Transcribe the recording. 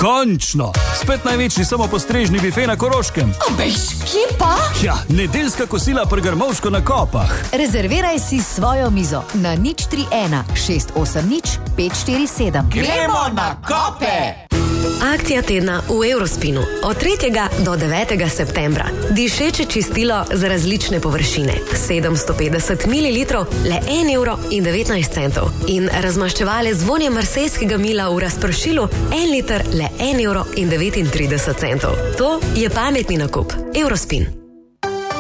Končno! Spet največji samopostrežni bife na Koroškem. Bež, kje pa? Ja, nedeljska kosila pri Grmovško na Kopah. Rezerviraj si svojo mizo na 031 680 547. Gremo na Kope! Akcija tedna v Eurospinu od 3. do 9. septembra. Dišeče čistilo za različne površine. 750 ml, le 1,19 €. In razmaščevale z vonjem marsejskega mila v razpršilu, 1 liter, le 1,39 €. To je pametni nakup. Eurospin.